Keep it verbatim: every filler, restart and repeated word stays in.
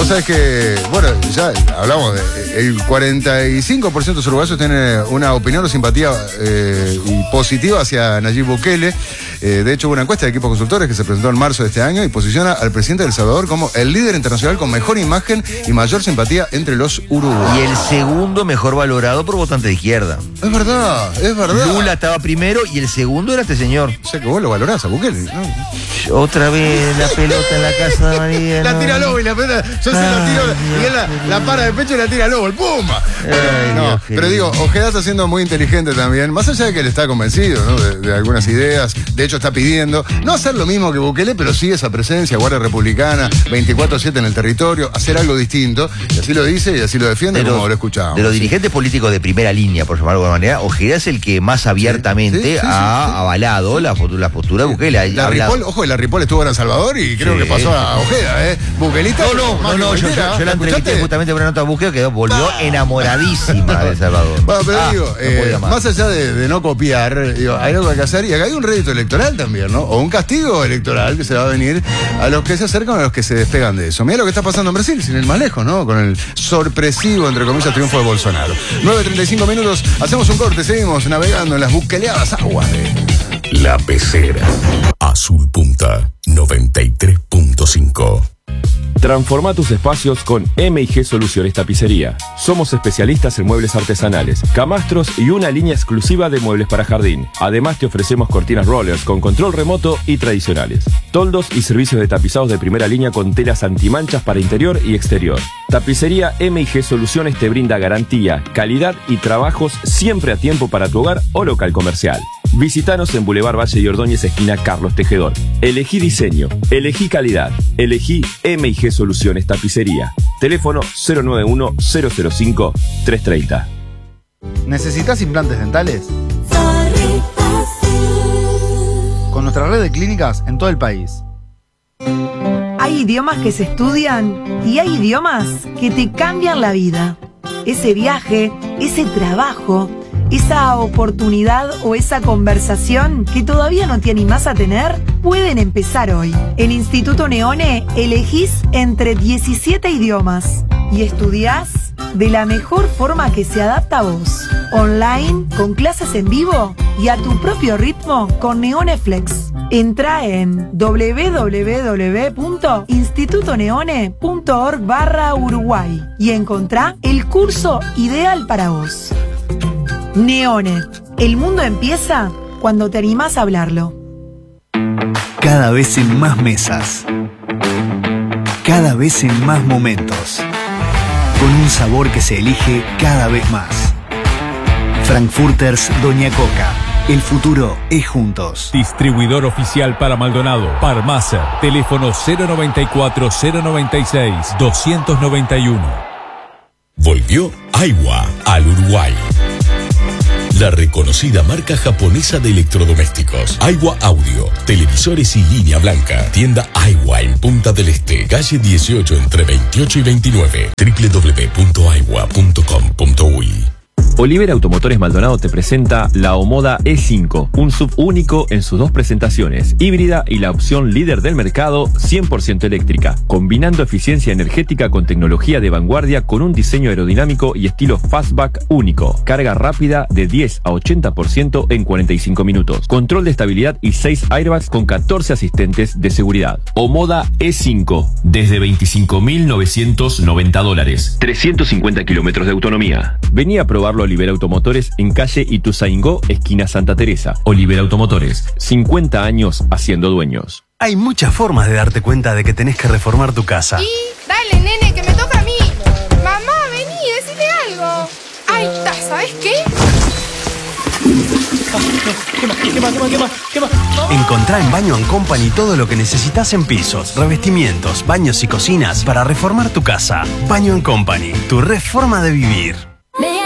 Vos sabés que, bueno, ya hablamos de el cuarenta y cinco por ciento de los uruguayos tiene una opinión o simpatía eh, y positiva hacia Nayib Bukele. Eh, de hecho, hubo una encuesta de equipos consultores que se presentó en marzo de este año y posiciona al presidente de El Salvador como el líder internacional con mejor imagen y mayor simpatía entre los uruguayos. Y el segundo mejor valorado por votantes de izquierda. Es verdad, es verdad. Lula estaba primero y el segundo era este señor. O sea que vos lo valorás a Bukele, ¿no? Otra vez la pelota en la casa de María. La no. tira Lobo y la pelota, yo se la tiro, y él la, la para de pecho y la tira Lobo, el ¡pumba! Ay, no, Dios, pero digo, Ojeda está siendo muy inteligente también, más allá de que él está convencido, ¿no? de, de algunas ideas, de hecho está pidiendo no hacer lo mismo que Bukele, pero sí esa presencia, Guardia Republicana, veinticuatro siete en el territorio, hacer algo distinto, y así lo dice y así lo defiende, de como los, lo escuchábamos. De los ¿sí? dirigentes políticos de primera línea, por llamarlo de alguna manera, Ojeda es el que más abiertamente sí, sí, sí, ha sí, sí. avalado la, la postura de Bukele. La Ripoll, ojo, la Ripoll estuvo en El Salvador y creo sí, que pasó a Ojeda, ¿eh? Bukelista. No, no, no, no yo, yo, yo la entrevisté justamente por una nota de Bukele que volvió ah. enamoradísima de El Salvador. Bueno, pero ah, digo, no eh, más. más allá de, de no copiar, digo, hay algo que hacer y acá hay un rédito electoral también, ¿no? O un castigo electoral que se va a venir a los que se acercan o a los que se despegan de eso. Mira lo que está pasando en Brasil, sin ir más lejos, ¿no? Con el sorpresivo, entre comillas, triunfo de Bolsonaro. nueve treinta y cinco minutos, hacemos un corte, seguimos navegando en las bukeleadas aguas de La Pecera. Azul Punta noventa y tres punto cinco. Transforma tus espacios con M y G Soluciones Tapicería. Somos especialistas en muebles artesanales, camastros y una línea exclusiva de muebles para jardín. Además te ofrecemos cortinas rollers con control remoto y tradicionales. Toldos y servicios de tapizados de primera línea con telas antimanchas para interior y exterior. Tapicería M y G Soluciones te brinda garantía, calidad y trabajos siempre a tiempo para tu hogar o local comercial. Visítanos en Boulevard Valle de Ordóñez, esquina Carlos Tejedor. Elegí diseño, elegí calidad, elegí M y G Soluciones Tapicería. Teléfono cero nueve uno, cero cero cinco, tres tres cero. ¿Necesitas implantes dentales? Con nuestra red de clínicas en todo el país. Hay idiomas que se estudian y hay idiomas que te cambian la vida. Ese viaje, ese trabajo, esa oportunidad o esa conversación que todavía no te animás a tener, pueden empezar hoy. En Instituto Neone elegís entre diecisiete idiomas y estudiás de la mejor forma que se adapta a vos. Online, con clases en vivo y a tu propio ritmo con Neone Flex. Entra en doble u doble u doble u punto instituto neone punto org barra Uruguay y encontrá el curso ideal para vos. Neone, el mundo empieza cuando te animás a hablarlo. Cada vez en más mesas. Cada vez en más momentos. Con un sabor que se elige cada vez más. Frankfurters Doña Coca. El futuro es juntos. Distribuidor oficial para Maldonado. Parmacer. Teléfono cero noventa y cuatro, cero noventa y seis, doscientos noventa y uno. Volvió Aiwa al Uruguay. La reconocida marca japonesa de electrodomésticos. Aiwa Audio, televisores y línea blanca. Tienda Aiwa en Punta del Este, calle dieciocho entre veintiocho y veintinueve. doble u doble u doble u punto aiwa punto com punto uy. Olivera Automotores Maldonado te presenta la Omoda E cinco, un S U V único en sus dos presentaciones, híbrida y la opción líder del mercado cien por ciento eléctrica, combinando eficiencia energética con tecnología de vanguardia con un diseño aerodinámico y estilo fastback único, carga rápida de diez a ochenta por ciento en cuarenta y cinco minutos, control de estabilidad y seis airbags con catorce asistentes de seguridad. Omoda E cinco, desde veinticinco mil novecientos noventa dólares, trescientos cincuenta kilómetros de autonomía. Vení a probarlo Olivera Automotores en calle Ituzaingó, esquina Santa Teresa. Olivera Automotores, cincuenta años haciendo dueños. Hay muchas formas de darte cuenta de que tenés que reformar tu casa. Y dale, nene, que me toca a mí. Mamá, vení, decile algo. Ahí está, ¿sabes qué? Quema, quema, quema, quema, quema. Encontrá en Baño and Company todo lo que necesitas en pisos, revestimientos, baños y cocinas para reformar tu casa. Baño and Company, tu reforma de vivir.